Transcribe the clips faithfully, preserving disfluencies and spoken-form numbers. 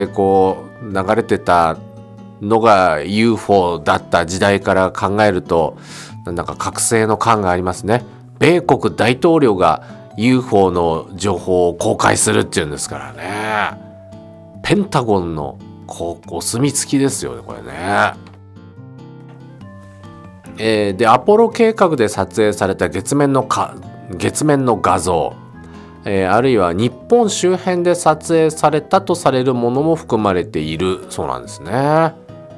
こう流れてたのが ユーフォー だった時代から考えると、なんか覚醒の感がありますね。米国大統領が ユーフォー の情報を公開するっていうんですからね。ペンタゴンのこうお墨付きですよね、これね。えー、でアポロ計画で撮影された月面のか月面の画像、えー、あるいは日本周辺で撮影されたとされるものも含まれているそうなんですね。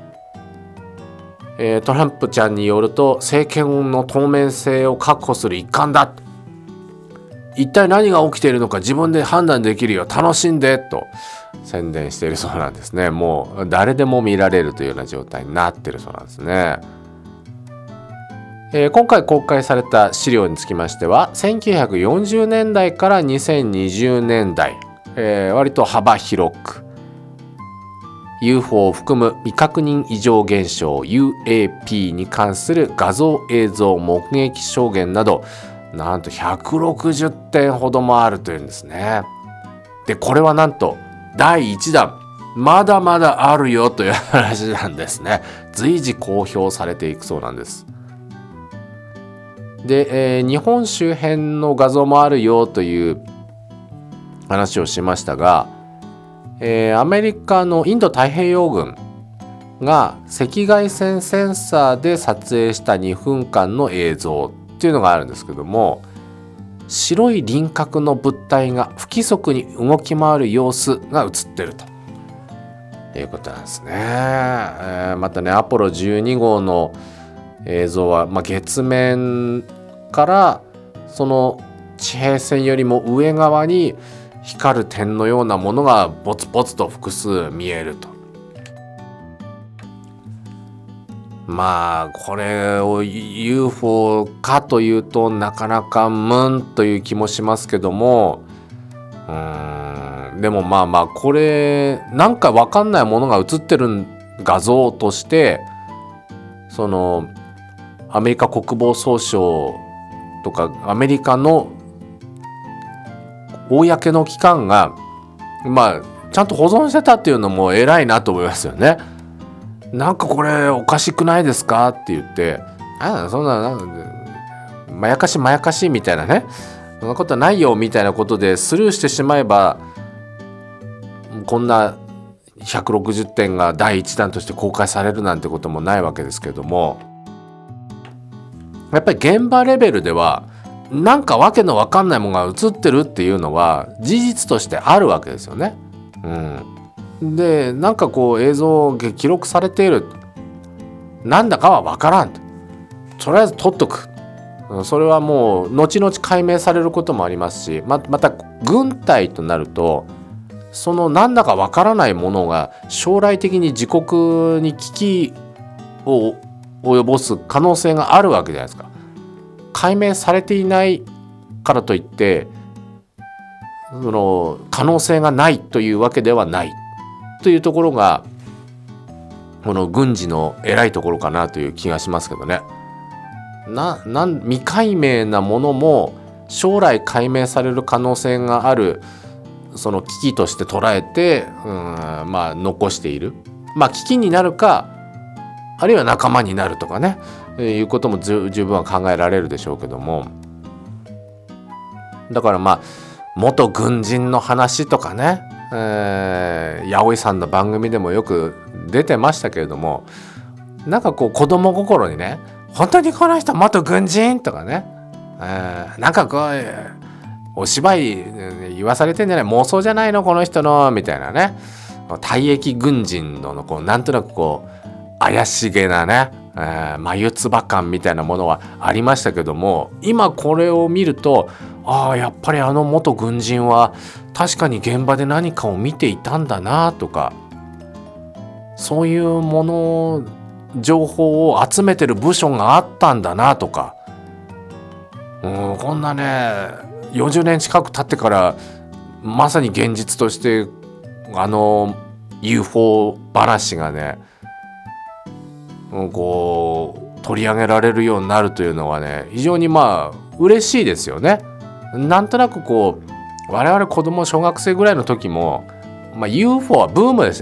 えー、トランプちゃんによると、政権の透明性を確保する一環だ、一体何が起きているのか自分で判断できるよ、楽しんでと宣伝しているそうなんですね。もう誰でも見られるというような状態になっているそうなんですね。えー、今回公開された資料につきましては、せんきゅうひゃくよんじゅうねんだいからにせんにじゅうねんだい、えー、割と幅広く ユーフォー を含む未確認異常現象 ユーエーピー に関する画像映像目撃証言など、なんとひゃくろくじゅってんほどもあるというんですね。でこれはなんとだいいちだん、まだまだあるよという話なんですね。随時公表されていくそうなんです。で、えー、日本周辺の画像もあるよという話をしましたが、えー、アメリカのインド太平洋軍が赤外線センサーで撮影したにふんかんの映像っていうのがあるんですけども、白い輪郭の物体が不規則に動き回る様子が映ってるということなんですね。えー、またね、アポロじゅうにごうの映像は、まあ、月面からその地平線よりも上側に光る点のようなものがボツボツと複数見えると。まあこれを ユーフォー かというとなかなかムンという気もしますけども、うーんでもまあまあこれなんか分かんないものが映ってる画像として、そのアメリカ国防総省とかアメリカの公の機関がまあちゃんと保存してたっていうのも偉いなと思いますよね。なんかこれおかしくないですかって言って、あそんななんまやかしまやかしみたいなね、そんなことないよみたいなことでスルーしてしまえば、こんなひゃくろくじゅってんがだいいちだんとして公開されるなんてこともないわけですけども、やっぱり現場レベルではなんかわけのわかんないものが映ってるっていうのは事実としてあるわけですよね。うん、でなんかこう映像が記録されている、なんだかはわからんと、とりあえず撮っとく、それはもう後々解明されることもありますし、 ま, また軍隊となるとそのなんだかわからないものが将来的に自国に危機を及ぼす可能性があるわけじゃないですか。解明されていないからといってその可能性がないというわけではないというところがこの軍事の偉いところかなという気がしますけどね。ななん未解明なものも将来解明される可能性があるその危機として捉えて、うん、まあ残している。まあ危機になるかあるいは仲間になるとかね、いうことも十分は考えられるでしょうけども、だからまあ元軍人の話とかね、えー、八百井さんの番組でもよく出てましたけれども、なんかこう子供心にね、本当にこの人元軍人とかね、えー、なんかこうお芝居言わされてんじゃない、妄想じゃないのこの人のみたいなね、退役軍人のこうなんとなくこう怪しげなね、えー、眉唾感みたいなものはありましたけども、今これを見ると、ああやっぱりあの元軍人は確かに現場で何かを見ていたんだなとか、そういうもの情報を集めてる部署があったんだなとか、うんこんなねよんじゅうねん近く経ってからまさに現実としてあの ユーフォー 話がねこう取り上げられるようになるというのはね、非常にまあ嬉しいですよね。なんとなくこう我々子供小学生ぐらいの時もまあ、ユーフォー はブームです